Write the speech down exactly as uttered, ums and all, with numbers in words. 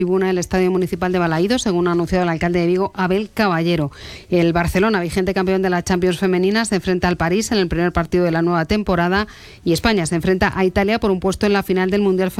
tribuna del Estadio Municipal de Balaídos, según ha anunciado el alcalde de Vigo, Abel Caballero. El Barcelona, vigente campeón de la Champions femenina, se enfrenta al París en el primer partido de la nueva temporada y España se enfrenta a Italia por un puesto en la final del Mundial femenino